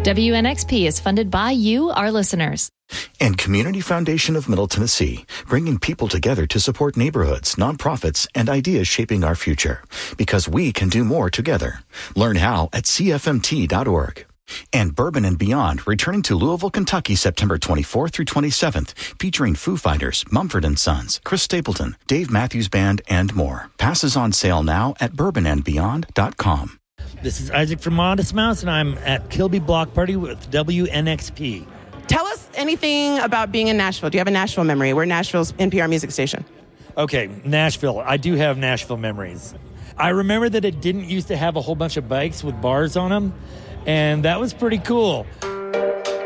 WNXP is funded by you, our listeners. And Community Foundation of Middle Tennessee, bringing people together to support neighborhoods, nonprofits, and ideas shaping our future. Because we can do more together. Learn how at cfmt.org. And Bourbon and Beyond, returning to Louisville, Kentucky, September 24th through 27th, featuring Foo Fighters, Mumford & Sons, Chris Stapleton, Dave Matthews Band, and more. Passes on sale now at bourbonandbeyond.com. This is Isaac from Modest Mouse, and I'm at Kilby Block Party with WNXP. Tell us anything about being in Nashville. Do you have a Nashville memory? We're Nashville's NPR music station. Okay, Nashville. I do have Nashville memories. I remember that it didn't used to have a whole bunch of bikes with bars on them, and that was pretty cool.